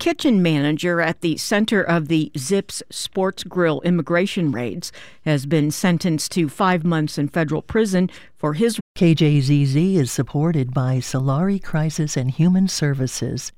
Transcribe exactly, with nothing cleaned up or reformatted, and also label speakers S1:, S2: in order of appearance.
S1: kitchen manager at the center of the Zips Sports Grill immigration raids has been sentenced to five months in federal prison for his.
S2: K J Z Z is supported by Solari Crisis and Human Services.